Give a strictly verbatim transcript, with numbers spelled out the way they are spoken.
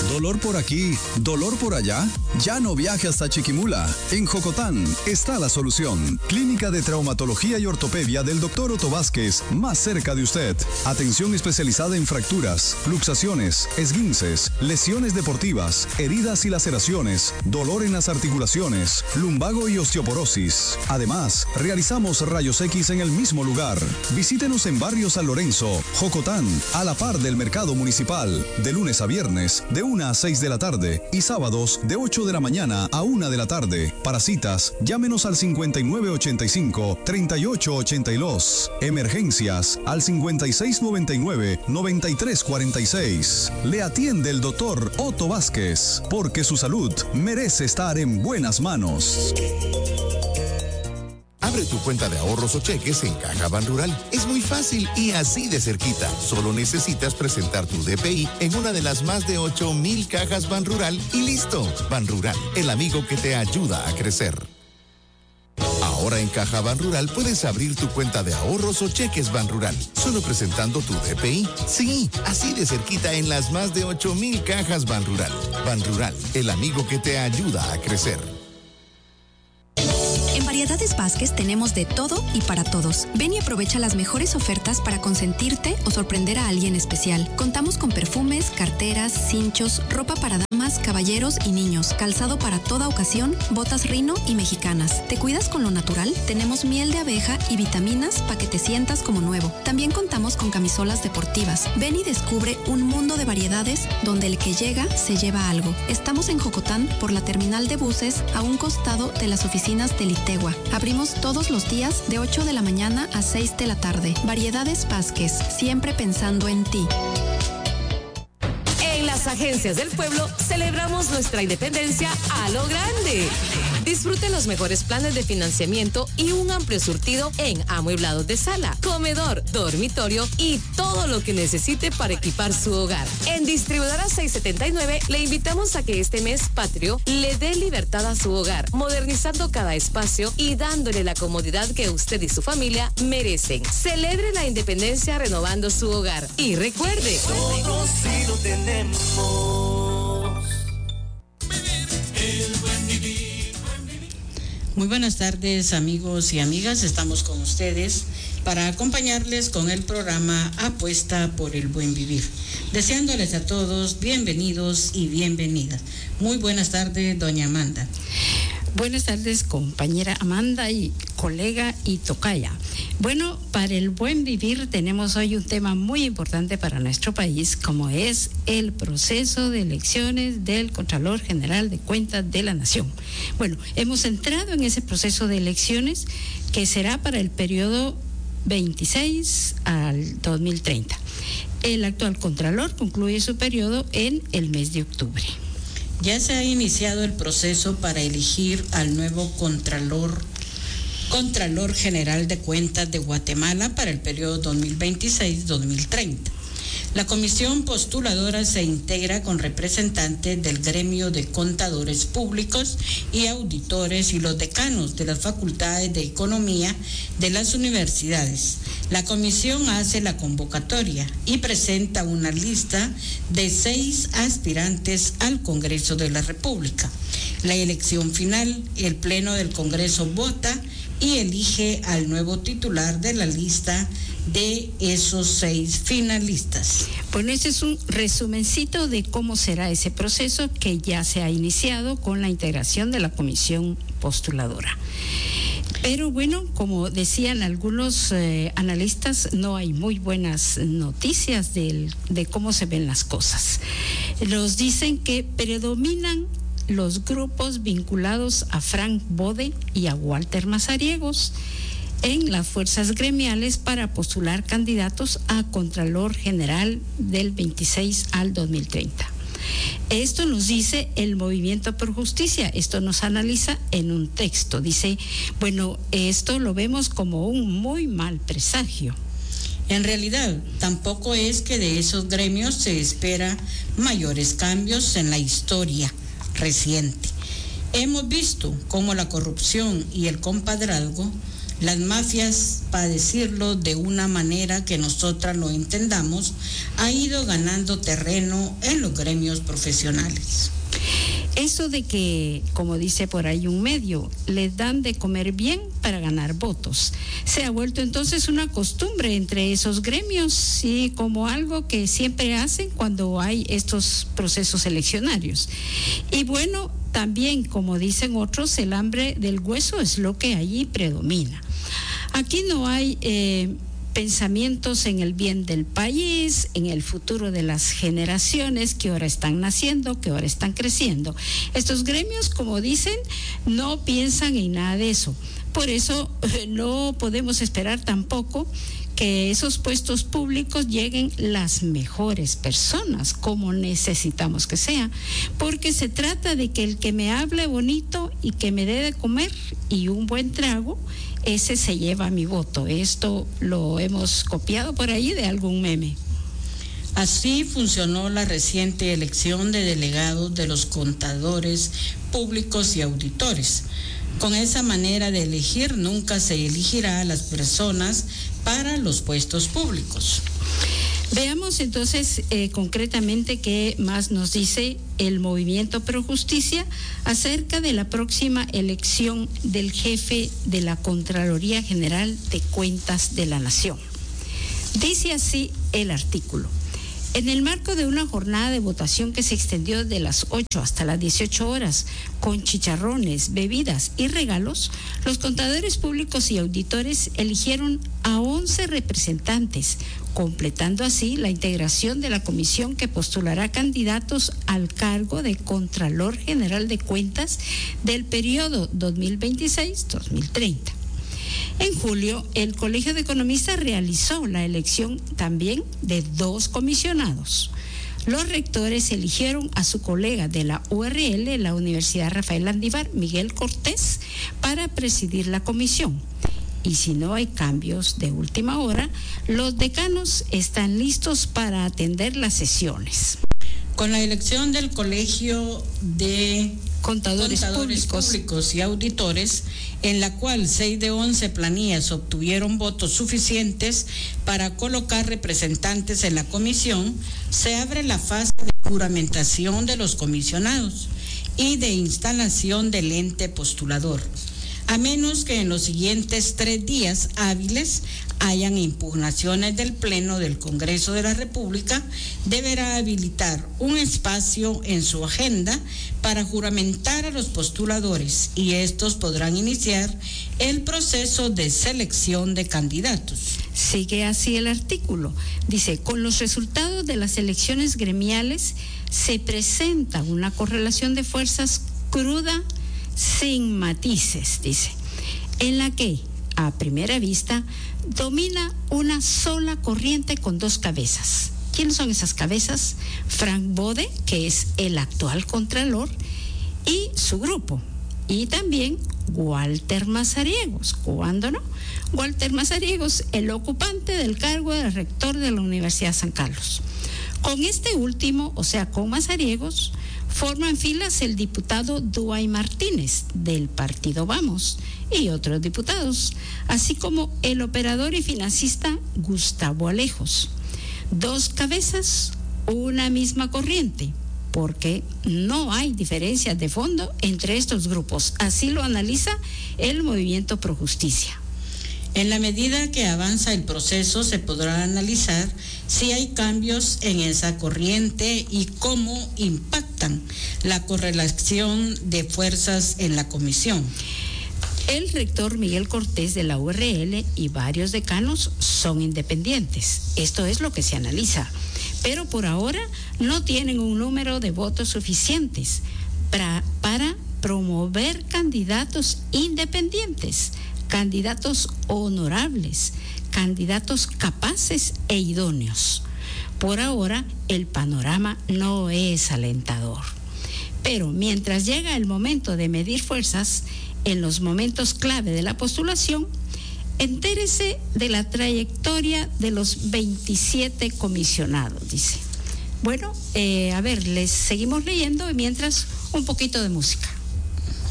¿Dolor por aquí? ¿Dolor por allá? Ya no viaje hasta Chiquimula. En Jocotán está la solución. Clínica de Traumatología y Ortopedia del doctor Otto Vázquez, más cerca de usted. Atención especializada en fracturas, luxaciones, esguinces, lesiones deportivas, heridas y laceraciones, dolor en las articulaciones, lumbago y osteoporosis. Además, realizamos rayos X en el mismo lugar. Visítenos en Barrio San Lorenzo, Jocotán, a la par del mercado municipal, de lunes a viernes, de una a seis de la tarde y sábados de ocho de la mañana a una de la tarde. Para citas, llámenos al cincuenta y nueve ochenta y cinco, treinta y ocho ochenta y dos. Emergencias al cincuenta y seis noventa y nueve, noventa y tres cuarenta y seis. Le atiende el doctor Otto Vázquez, porque su salud merece estar en buenas manos. Abre tu cuenta de ahorros o cheques en Caja Banrural. Es muy fácil y así de cerquita. Solo necesitas presentar tu D P I en una de las más de ocho mil cajas Banrural y listo. Banrural, el amigo que te ayuda a crecer. Ahora en Caja Banrural puedes abrir tu cuenta de ahorros o cheques Banrural, solo presentando tu D P I. Sí, así de cerquita en las más de ocho mil cajas Banrural. Banrural, el amigo que te ayuda a crecer. En Variedades Vázquez tenemos de todo y para todos. Ven y aprovecha las mejores ofertas para consentirte o sorprender a alguien especial. Contamos con perfumes, carteras, cinchos, ropa para damas, caballeros y niños, calzado para toda ocasión, botas Rino y mexicanas. ¿Te cuidas con lo natural? Tenemos miel de abeja y vitaminas para que te sientas como nuevo. También contamos con camisolas deportivas. Ven y descubre un mundo de variedades donde el que llega se lleva algo. Estamos en Jocotán por la terminal de buses a un costado de las oficinas del Tegua. Abrimos todos los días de ocho de la mañana a seis de la tarde. Variedades Vázquez, siempre pensando en ti. En las agencias del pueblo celebramos nuestra independencia a lo grande. Disfrute los mejores planes de financiamiento y un amplio surtido en amueblados de sala, comedor, dormitorio y todo lo que necesite para equipar su hogar. En Distribuidora seiscientos setenta y nueve le invitamos a que este mes patrio le dé libertad a su hogar, modernizando cada espacio y dándole la comodidad que usted y su familia merecen. Celebre la independencia renovando su hogar. Y recuerde, nosotros sí lo tenemos. Muy buenas tardes, amigos y amigas. Estamos con ustedes para acompañarles con el programa Apuesta por el Buen Vivir. Deseándoles a todos bienvenidos y bienvenidas. Muy buenas tardes, doña Amanda. Buenas tardes, compañera Amanda y colega y tocaya. Bueno, para el buen vivir tenemos hoy un tema muy importante para nuestro país, como es el proceso de elecciones del Contralor General de Cuentas de la Nación. Bueno, hemos entrado en ese proceso de elecciones que será para el periodo veintiséis al dos mil treinta. El actual Contralor concluye su periodo en el mes de octubre. Ya se ha iniciado el proceso para elegir al nuevo Contralor, Contralor General de Cuentas de Guatemala para el periodo dos mil veintiséis a dos mil treinta. La comisión postuladora se integra con representantes del gremio de contadores públicos y auditores y los decanos de las facultades de economía de las universidades. La comisión hace la convocatoria y presenta una lista de seis aspirantes al Congreso de la República. La elección final, el Pleno del Congreso vota y elige al nuevo titular de la lista de esos seis finalistas. Bueno, este es un resumencito de cómo será ese proceso que ya se ha iniciado con la integración de la comisión postuladora. Pero bueno, como decían algunos eh, analistas, no hay muy buenas noticias del, de cómo se ven las cosas. Nos dicen que predominan los grupos vinculados a Frank Bode y a Walter Mazariegos en las fuerzas gremiales para postular candidatos a Contralor General del veintiséis al dos mil treinta. Esto nos dice el Movimiento por Justicia, esto nos analiza en un texto. Dice, bueno, esto lo vemos como un muy mal presagio. En realidad, tampoco es que de esos gremios se espera mayores cambios en la historia reciente. Hemos visto cómo la corrupción y el compadrazgo Las mafias, para decirlo de una manera que nosotras lo entendamos, ha ido ganando terreno en los gremios profesionales. Eso de que, como dice por ahí un medio, les dan de comer bien para ganar votos, se ha vuelto entonces una costumbre entre esos gremios y como algo que siempre hacen cuando hay estos procesos eleccionarios. Y bueno, también, como dicen otros, el hambre del hueso es lo que allí predomina. Aquí no hay eh, pensamientos en el bien del país, en el futuro de las generaciones que ahora están naciendo, que ahora están creciendo. Estos gremios, como dicen, no piensan en nada de eso. Por eso no podemos esperar tampoco que esos puestos públicos lleguen las mejores personas, como necesitamos que sea, porque se trata de que el que me hable bonito y que me dé de comer y un buen trago, ese se lleva mi voto. Esto lo hemos copiado por ahí de algún meme. Así funcionó la reciente elección de delegados de los contadores públicos y auditores. Con esa manera de elegir, nunca se elegirá a las personas para los puestos públicos. Veamos entonces eh, concretamente qué más nos dice el Movimiento Pro Justicia acerca de la próxima elección del jefe de la Contraloría General de Cuentas de la Nación. Dice así el artículo. En el marco de una jornada de votación que se extendió de las ocho hasta las dieciocho horas, con chicharrones, bebidas y regalos, los contadores públicos y auditores eligieron a once representantes, completando así la integración de la comisión que postulará candidatos al cargo de Contralor General de Cuentas del periodo dos mil veintiséis a dos mil treinta. En julio, el Colegio de Economistas realizó la elección también de dos comisionados. Los rectores eligieron a su colega de la U R L, la Universidad Rafael Landívar, Miguel Cortés, para presidir la comisión. Y si no hay cambios de última hora, los decanos están listos para atender las sesiones. Con la elección del Colegio de Contadores, Contadores públicos. públicos y Auditores, en la cual seis de once planillas obtuvieron votos suficientes para colocar representantes en la comisión, se abre la fase de juramentación de los comisionados y de instalación del ente postulador, a menos que en los siguientes tres días hábiles hayan impugnaciones del Pleno del Congreso de la República, deberá habilitar un espacio en su agenda para juramentar a los postuladores y estos podrán iniciar el proceso de selección de candidatos. Sigue así el artículo. Dice, con los resultados de las elecciones gremiales se presenta una correlación de fuerzas cruda, sin matices, dice, en la que, a primera vista, domina una sola corriente con dos cabezas. ¿Quiénes son esas cabezas? Frank Bode, que es el actual contralor, y su grupo. Y también Walter Mazariegos. ¿Cuándo no? Walter Mazariegos, el ocupante del cargo de rector de la Universidad San Carlos. Con este último, o sea, con Mazariegos, forman filas el diputado Duay Martínez del partido Vamos y otros diputados, así como el operador y financista Gustavo Alejos. Dos cabezas, una misma corriente, porque no hay diferencias de fondo entre estos grupos. Así lo analiza el Movimiento Pro Justicia. En la medida que avanza el proceso, se podrá analizar si hay cambios en esa corriente y cómo impactan la correlación de fuerzas en la comisión. El rector Miguel Cortés de la U R L y varios decanos son independientes. Esto es lo que se analiza. Pero por ahora no tienen un número de votos suficientes para, para promover candidatos independientes, candidatos honorables, candidatos capaces e idóneos. Por ahora, el panorama no es alentador. Pero mientras llega el momento de medir fuerzas, en los momentos clave de la postulación, entérese de la trayectoria de los veintisiete comisionados, dice. Bueno, eh, a ver, les seguimos leyendo y mientras un poquito de música.